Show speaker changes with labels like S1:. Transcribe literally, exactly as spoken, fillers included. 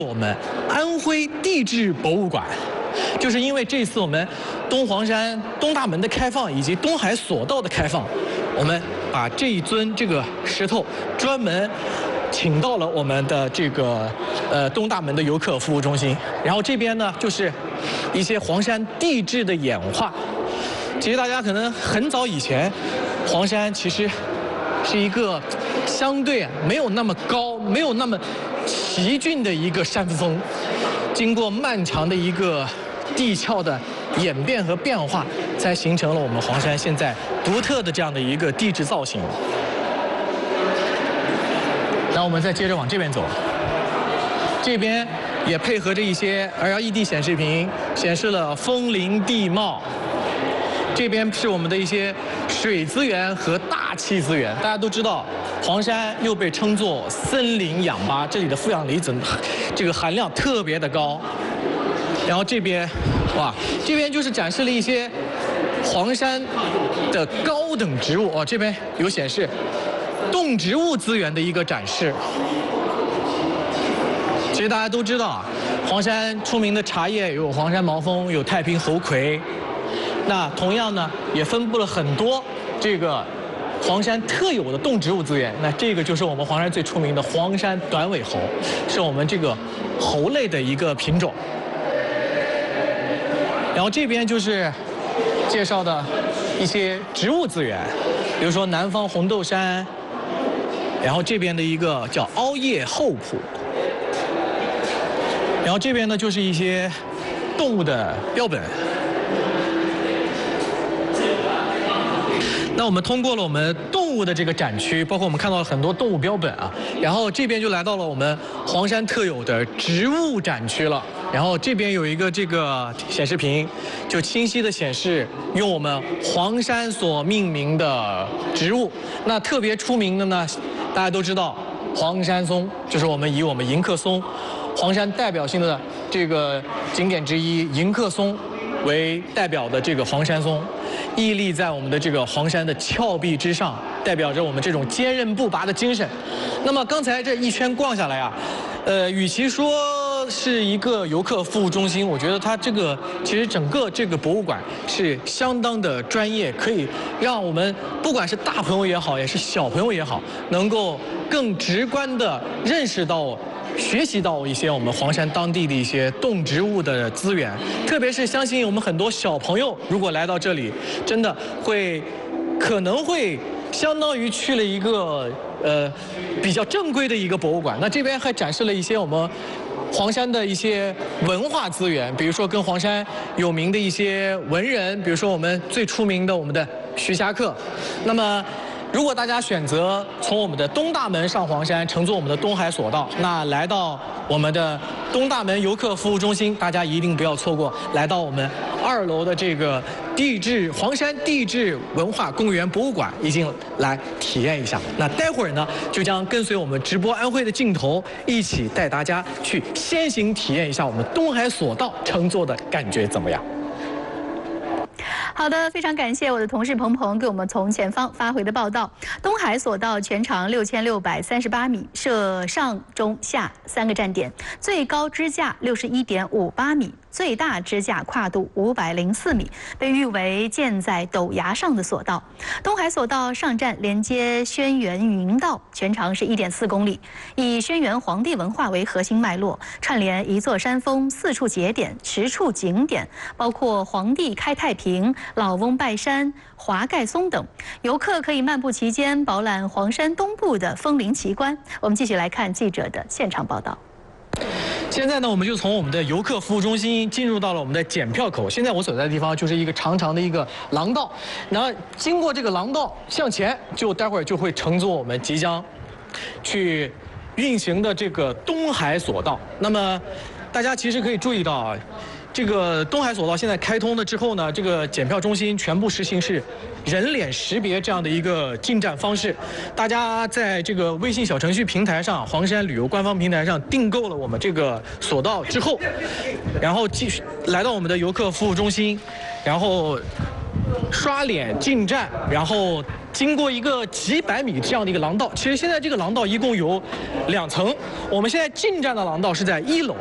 S1: 我们安徽地质博物馆，就是因为这次我们东黄山东大门的开放以及东海索道的开放，我们把这一尊这个石头专门请到了我们的这个呃东大门的游客服务中心。然后这边呢就是一些黄山地质的演化。其实大家可能很早以前，黄山其实是一个相对没有那么高、没有那么奇峻的一个山峰，经过漫长的一个地壳的演变和变化，才形成了我们黄山现在独特的这样的一个地质造型。那我们再接着往这边走，这边也配合着一些 L E D 显示屏，显示了风林地貌。这边是我们的一些水资源和大气资源。大家都知道，黄山又被称作森林氧吧，这里的负氧离子这个含量特别的高。然后这边，哇，这边就是展示了一些黄山的高等植物哦，这边有显示动植物资源的一个展示。其实大家都知道，黄山出名的茶叶有黄山毛峰，有太平猴魁。那同样呢，也分布了很多这个黄山特有的动植物资源。那这个就是我们黄山最出名的黄山短尾猴，是我们这个猴类的一个品种。然后这边就是介绍的一些植物资源，比如说南方红豆杉，然后这边的一个叫凹叶厚朴，然后这边呢就是一些动物的标本。那我们通过了我们动物的这个展区，包括我们看到了很多动物标本啊，然后这边就来到了我们黄山特有的植物展区了。然后这边有一个这个显示屏，就清晰的显示用我们黄山所命名的植物。那特别出名的呢，大家都知道黄山松，就是我们以我们迎客松，黄山代表性的这个景点之一迎客松为代表的这个黄山松，屹立在我们的这个黄山的峭壁之上，代表着我们这种坚韧不拔的精神。那么刚才这一圈逛下来啊，呃，与其说是一个游客服务中心，我觉得它这个其实整个这个博物馆是相当的专业，可以让我们不管是大朋友也好，也是小朋友也好，能够更直观地认识到、学习到一些我们黄山当地的一些动植物的资源。特别是相信我们很多小朋友如果来到这里，真的会可能会相当于去了一个呃比较正规的一个博物馆。那这边还展示了一些我们黄山的一些文化资源，比如说跟黄山有名的一些文人，比如说我们最出名的我们的徐霞客。那么如果大家选择从我们的东大门上黄山，乘坐我们的东海索道，那来到我们的东大门游客服务中心，大家一定不要错过，来到我们二楼的这个地质黄山地质文化公园博物馆，一定来体验一下。那待会儿呢，就将跟随我们直播安徽的镜头，一起带大家去先行体验一下我们东海索道乘坐的感觉怎么样。
S2: 好的，非常感谢我的同事鹏鹏给我们从前方发回的报道。东海索道全长六千六百三十八米，设上中下三个站点，最高支架六十一点五八米，最大支架跨度五百零四米，被誉为建在陡崖上的索道。东海索道上站连接轩辕云道，全长是一点四公里，以轩辕黄帝文化为核心脉络，串联一座山峰四处节点、十处景点，包括黄帝开太平、老翁拜山、华盖松等。游客可以漫步其间，饱览黄山东部的风林奇观。我们继续来看记者的现场报道。
S1: 现在呢，我们就从我们的游客服务中心进入到了我们的检票口。现在我所在的地方就是一个长长的一个廊道，然后经过这个廊道向前，就待会儿就会乘坐我们即将去运行的这个东海索道。那么大家其实可以注意到啊，这个东海索道现在开通了之后呢，这个检票中心全部实行是人脸识别这样的一个进站方式。大家在这个微信小程序平台上、黄山旅游官方平台上订购了我们这个索道之后，然后继续来到我们的游客服务中心，然后刷脸进站，然后经过一个几百米这样的一个廊道。其实现在这个廊道一共有两层，我们现在进站的廊道是在一楼，